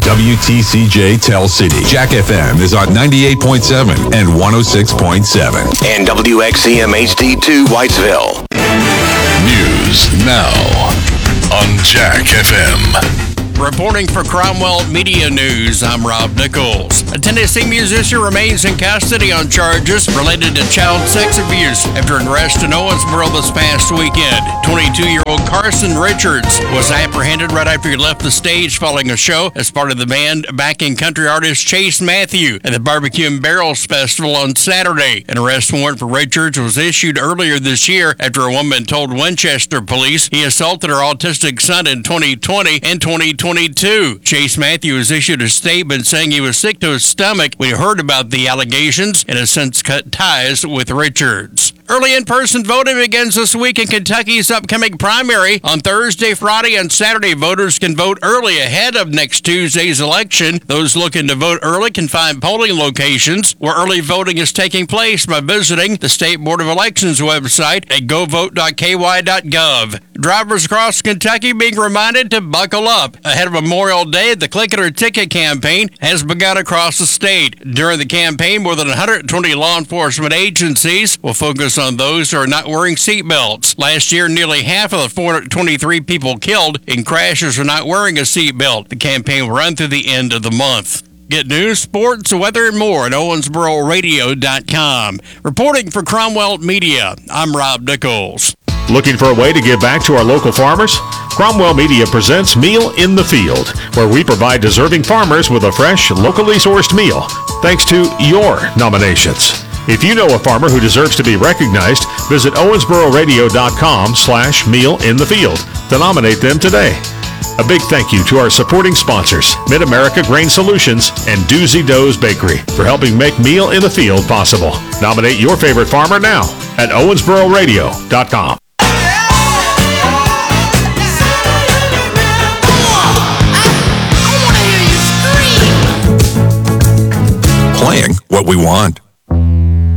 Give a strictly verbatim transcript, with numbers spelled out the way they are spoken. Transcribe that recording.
W T C J Tell City. Jack F M is on ninety-eight point seven and one oh six point seven. And W X C M H D two Whitesville. News now on Jack F M. Reporting for Cromwell Media News, I'm Rob Nichols. A Tennessee musician remains in custody on charges related to child sex abuse after an arrest in Owensboro this past weekend. twenty-two-year-old Carson Richards was apprehended right after he left the stage following a show as part of the band backing country artist Chase Matthew at the Barbecue and Barrels Festival on Saturday. An arrest warrant for Richards was issued earlier this year after a woman told Winchester police he assaulted her autistic son in twenty twenty and twenty twenty-two. Chase Matthews issued a statement saying he was sick to his stomach when he heard about the allegations and has since cut ties with Richards. Early in-person voting begins this week in Kentucky's upcoming primary. On Thursday, Friday, and Saturday, voters can vote early ahead of next Tuesday's election. Those looking to vote early can find polling locations where early voting is taking place by visiting the State Board of Elections website at go vote dot k y dot gov. Drivers across Kentucky being reminded to buckle up. Ahead of Memorial Day, the Click It or Ticket campaign has begun across the state. During the campaign, more than one hundred twenty law enforcement agencies will focus on those who are not wearing seatbelts. Last year, nearly half of the four hundred twenty-three people killed in crashes are not wearing a seatbelt. The campaign will run through the end of the month. Get news, sports, weather, and more at owensboro radio dot com. Reporting for Cromwell Media, I'm Rob Nichols. Looking for a way to give back to our local farmers? Cromwell Media presents Meal in the Field, where we provide deserving farmers with a fresh, locally sourced meal, thanks to your nominations. If you know a farmer who deserves to be recognized, visit owensboro radio dot com slash meal in the field to nominate them today. A big thank you to our supporting sponsors, Mid-America Grain Solutions and Doozy Doe's Bakery, for helping make Meal in the Field possible. Nominate your favorite farmer now at owensboro radio dot com. Playing what we want.